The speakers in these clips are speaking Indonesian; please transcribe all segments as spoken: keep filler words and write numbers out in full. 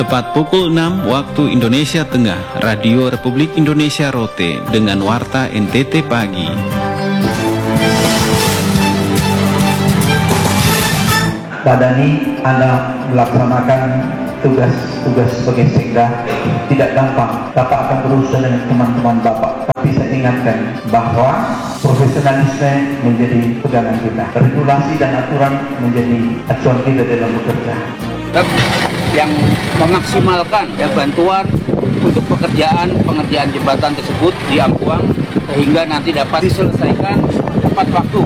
Tepat pukul enam waktu Indonesia Tengah, Radio Republik Indonesia Rote dengan Warta N T T Pagi. Badani Anda melaksanakan tugas-tugas sebagai sekda tidak gampang. Bapak akan berusaha dengan teman-teman Bapak. Tapi saya ingatkan bahwa profesionalisme menjadi pegangan kita. Regulasi dan aturan menjadi acuan kita dalam bekerja. Yang memaksimalkan ya, bantuan untuk pekerjaan pengerjaan jembatan tersebut di Ampuang sehingga nanti dapat diselesaikan tepat waktu.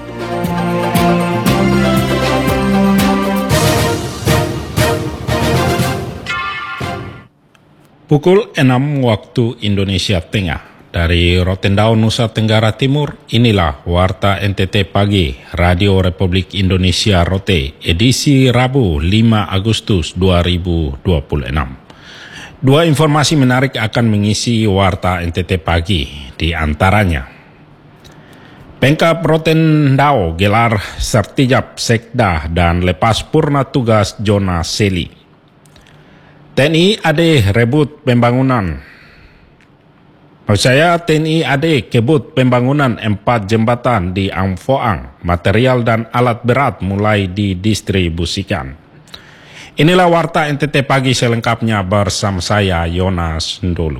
Pukul enam waktu Indonesia Tengah. Dari Rotendao, Nusa Tenggara Timur, inilah Warta N T T Pagi, Radio Republik Indonesia Rote, edisi Rabu lima Agustus dua ribu dua puluh enam. Dua informasi menarik akan mengisi Warta N T T Pagi, di antaranya. Pemkab Rotendao gelar sertijab sekda dan lepas purna tugas Jona Seli. T N I A D rebut pembangunan. Maksud saya T N I A D kebut pembangunan empat jembatan di Amfoang. Material dan alat berat mulai didistribusikan. Inilah Warta N T T Pagi selengkapnya bersama saya Yonas Ndolo.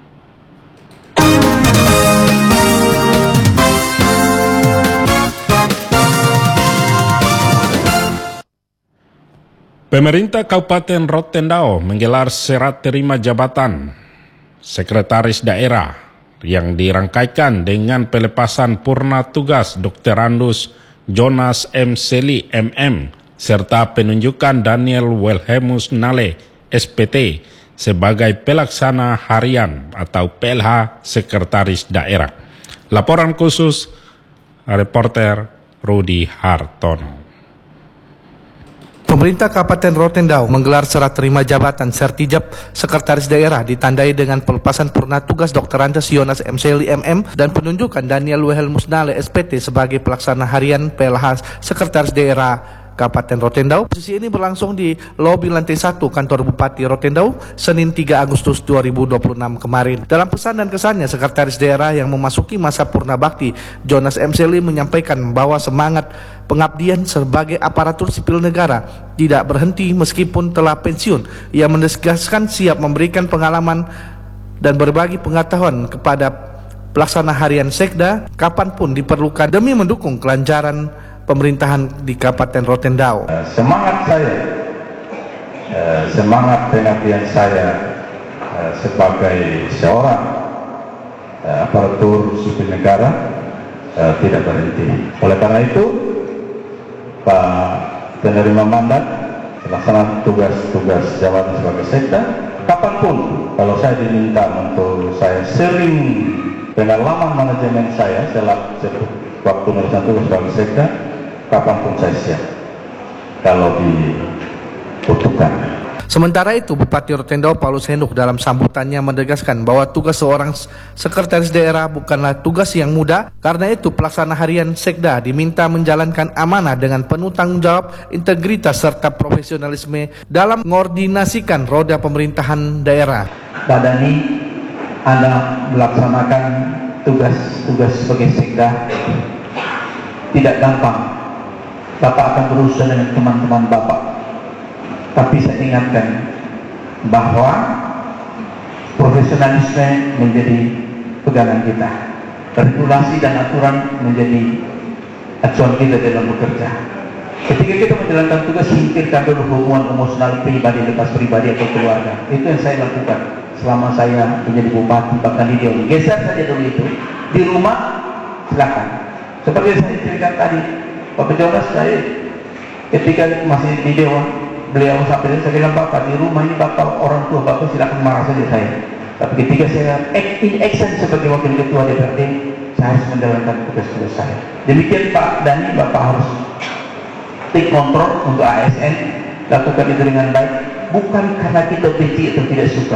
Pemerintah Kabupaten Rotendao menggelar serah terima jabatan Sekretaris Daerah yang dirangkaikan dengan pelepasan purna tugas Doktor Andus Jonas M. Seli M M serta penunjukan Daniel Wilhelmus Nale S P T sebagai pelaksana harian atau P L H Sekretaris Daerah. Laporan khusus reporter Rudi Hartono. Pemerintah Kabupaten Rotendao menggelar serah terima jabatan sertijab Sekretaris Daerah ditandai dengan pelepasan purna tugas Doktor Andes Jonas M. Seli M M dan penunjukan Daniel Wilhelmus Nale S P T sebagai pelaksana harian P L H Sekretaris Daerah Kabupaten Rotendao. Posisi ini berlangsung di lobi lantai satu kantor Bupati Rotendao Senin tiga Agustus dua ribu dua puluh enam kemarin. Dalam pesan dan kesannya, Sekretaris Daerah yang memasuki masa purna bakti Jonas M. Seli menyampaikan bahwa semangat pengabdian sebagai aparatur sipil negara tidak berhenti meskipun telah pensiun. Ia menegaskan siap memberikan pengalaman dan berbagi pengetahuan kepada pelaksana harian sekda kapanpun diperlukan demi mendukung kelancaran pemerintahan di Kabupaten Rotendao. Semangat saya, semangat pengabdian saya sebagai seorang aparatur sipil negara tidak berhenti. Oleh karena itu, Pak penerima mandat melaksanakan tugas-tugas jabatan sebagai sekda, kapanpun kalau saya diminta untuk saya sering pengalaman manajemen saya setelah waktu melaksanakan tugas sebagai sekda, kapanpun saya siap kalau dibutuhkan. Sementara itu, Bupati Rotendao Paulus Henduk dalam sambutannya menegaskan bahwa tugas seorang sekretaris daerah bukanlah tugas yang mudah. Karena itu, pelaksana harian sekda diminta menjalankan amanah dengan penuh tanggung jawab, integritas serta profesionalisme dalam mengordinasikan roda pemerintahan daerah. Badani Anda melaksanakan tugas-tugas sebagai sekda tidak gampang. Bapak akan berusaha dengan teman-teman Bapak. Tapi saya ingatkan bahwa profesionalisme menjadi pegangan kita. Regulasi dan aturan menjadi acuan kita dalam bekerja. Ketika kita menjalankan tugas, singkirkan dulu hubungan emosional pribadi, lepas pribadi atau keluarga. Itu yang saya lakukan selama saya menjadi bupati, bahkan di Dewan. Geser saja dulu itu. Di rumah, silakan. Seperti yang saya ceritakan tadi, Pak Jonas, saya ketika masih di Dewan, beliau sampai saya bilang, Bapak di rumah ini Bapak orang tua Bapak silakan marah saja saya. Tapi ketika saya in action sebagai wakil ketua D P R D, saya harus menjalankan tugas-tugas saya. Demikian Pak Dani, Bapak harus take kontrol untuk A S N, lakukan itu dengan baik, bukan karena kita benci atau tidak suka,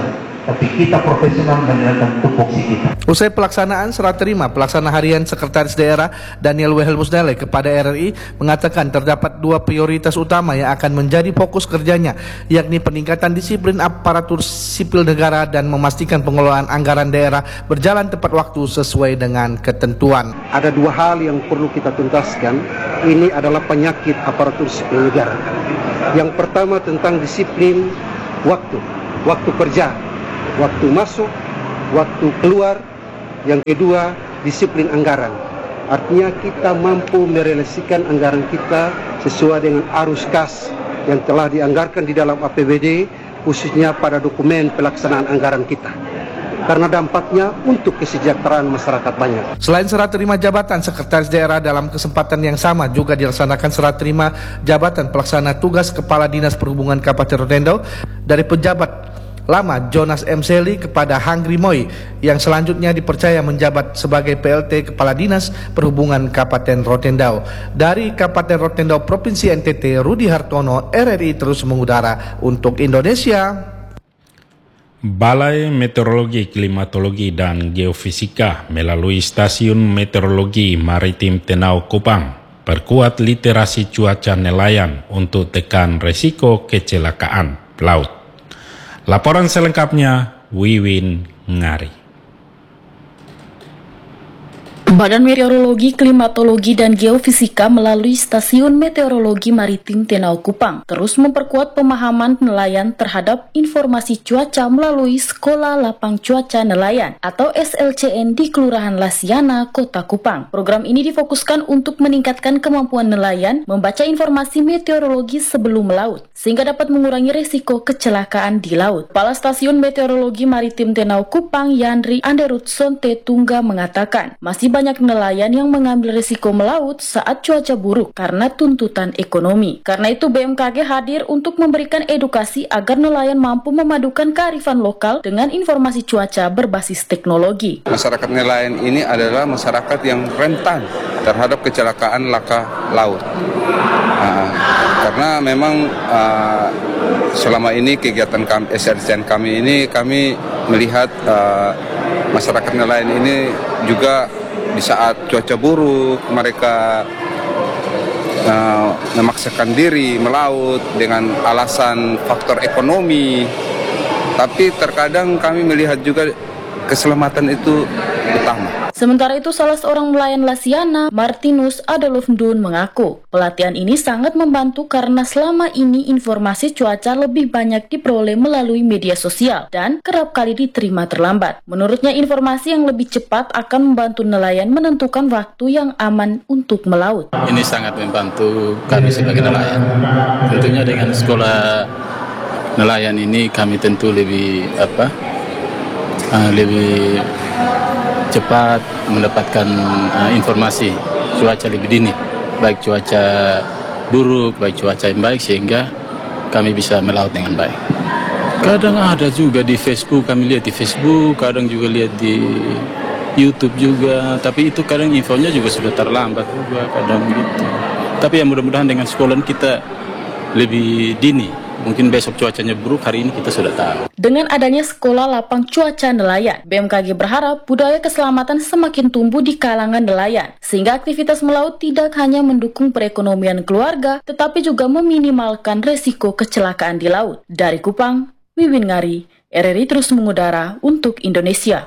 tapi kita profesional menjalankan tupoksi kita. Usai pelaksanaan serah terima, pelaksana harian Sekretaris Daerah Daniel W H Musnale kepada R R I mengatakan terdapat dua prioritas utama yang akan menjadi fokus kerjanya, yakni peningkatan disiplin aparatur sipil negara dan memastikan pengelolaan anggaran daerah berjalan tepat waktu sesuai dengan ketentuan. Ada dua hal yang perlu kita tuntaskan. Ini adalah penyakit aparatur sipil negara. Yang pertama tentang disiplin waktu, waktu kerja, waktu masuk, waktu keluar. Yang kedua, disiplin anggaran. Artinya kita mampu merealisasikan anggaran kita sesuai dengan arus kas yang telah dianggarkan di dalam A P B D, khususnya pada dokumen pelaksanaan anggaran kita. Karena dampaknya untuk kesejahteraan masyarakat banyak. Selain serah terima jabatan Sekretaris Daerah, dalam kesempatan yang sama juga dilaksanakan serah terima jabatan pelaksana tugas Kepala Dinas Perhubungan Kabupaten Rotendao dari pejabat lama Jonas M. Seli kepada Hangri Moi yang selanjutnya dipercaya menjabat sebagai P L T Kepala Dinas Perhubungan Kabupaten Rotendao. Dari Kabupaten Rotendao Provinsi N T T, Rudi Hartono, R R I terus mengudara untuk Indonesia. Balai Meteorologi, Klimatologi, dan Geofisika melalui Stasiun Meteorologi Maritim Tenau Kupang perkuat literasi cuaca nelayan untuk tekan resiko kecelakaan laut. Laporan selengkapnya Wiwin Ngari. Badan Meteorologi, Klimatologi, dan Geofisika melalui Stasiun Meteorologi Maritim Tenau Kupang terus memperkuat pemahaman nelayan terhadap informasi cuaca melalui Sekolah Lapang Cuaca Nelayan atau S L C N di Kelurahan Lasiana, Kota Kupang. Program ini difokuskan untuk meningkatkan kemampuan nelayan membaca informasi meteorologi sebelum melaut, sehingga dapat mengurangi risiko kecelakaan di laut. Kepala Stasiun Meteorologi Maritim Tenau Kupang, Yandri Anderut Sonte Tungga, mengatakan masih banyak banyak nelayan yang mengambil risiko melaut saat cuaca buruk karena tuntutan ekonomi. Karena itu B M K G hadir untuk memberikan edukasi agar nelayan mampu memadukan kearifan lokal dengan informasi cuaca berbasis teknologi. Masyarakat nelayan ini adalah masyarakat yang rentan terhadap kecelakaan laka laut. Nah, karena memang uh, selama ini kegiatan kami, S R C N kami ini kami melihat uh, masyarakat nelayan ini juga di saat cuaca buruk mereka uh, memaksakan diri melaut dengan alasan faktor ekonomi, tapi terkadang kami melihat juga keselamatan itu utama. Sementara itu, salah seorang nelayan Lasiana, Martinus Adolf Dun, mengaku pelatihan ini sangat membantu karena selama ini informasi cuaca lebih banyak diperoleh melalui media sosial dan kerap kali diterima terlambat. Menurutnya, informasi yang lebih cepat akan membantu nelayan menentukan waktu yang aman untuk melaut. Ini sangat membantu kami sebagai nelayan. Tentunya dengan sekolah nelayan ini kami tentu lebih apa? Uh, lebih cepat mendapatkan uh, informasi cuaca lebih dini, baik cuaca buruk, baik cuaca yang baik, sehingga kami bisa melaut dengan baik. Kadang ada juga di Facebook, kami lihat di Facebook, kadang juga lihat di YouTube juga, tapi itu kadang infonya juga sudah terlambat juga, kadang gitu. Tapi ya mudah-mudahan dengan sekolah kita lebih dini. Mungkin besok cuacanya buruk, hari ini kita sudah tahu. Dengan adanya Sekolah Lapang Cuaca Nelayan, B M K G berharap budaya keselamatan semakin tumbuh di kalangan nelayan, sehingga aktivitas melaut tidak hanya mendukung perekonomian keluarga, tetapi juga meminimalkan resiko kecelakaan di laut. Dari Kupang, Wiwin Ngari, R R I terus mengudara untuk Indonesia.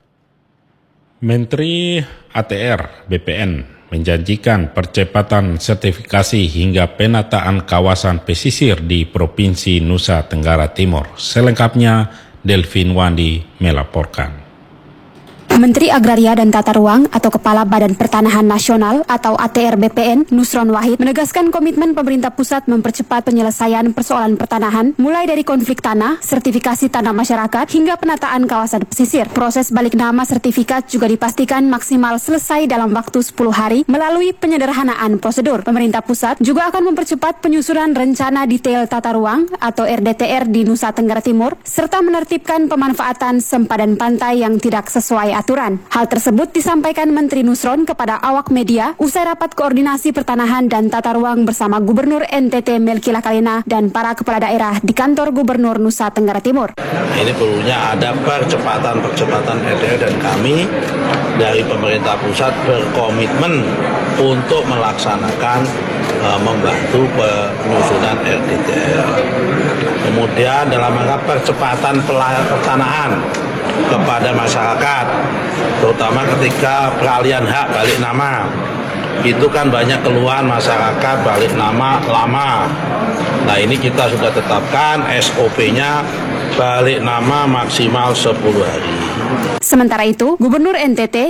Menteri A T R B P N menjanjikan percepatan sertifikasi hingga penataan kawasan pesisir di Provinsi Nusa Tenggara Timur. Selengkapnya, Delvin Wandi melaporkan. Menteri Agraria dan Tata Ruang atau Kepala Badan Pertanahan Nasional atau A T R B P N, Nusron Wahid, menegaskan komitmen pemerintah pusat mempercepat penyelesaian persoalan pertanahan, mulai dari konflik tanah, sertifikasi tanah masyarakat, hingga penataan kawasan pesisir. Proses balik nama sertifikat juga dipastikan maksimal selesai dalam waktu sepuluh hari melalui penyederhanaan prosedur. Pemerintah pusat juga akan mempercepat penyusunan rencana detail tata ruang atau R D T R di Nusa Tenggara Timur, serta menertibkan pemanfaatan sempadan pantai yang tidak sesuai aturan. aturan. Hal tersebut disampaikan Menteri Nusron kepada awak media usai rapat koordinasi pertanahan dan tata ruang bersama Gubernur N T T Melki Lakalina dan para kepala daerah di kantor Gubernur Nusa Tenggara Timur. Ini perlunya ada percepatan-percepatan R T R dan kami dari pemerintah pusat berkomitmen untuk melaksanakan uh, membantu penyusunan R T T R. Kemudian dalam rangka percepatan pertanahan kepada masyarakat, terutama ketika peralihan hak balik nama, itu kan banyak keluhan masyarakat balik nama lama. Nah ini kita sudah tetapkan S O P-nya balik nama maksimal sepuluh hari. Sementara itu, Gubernur N T T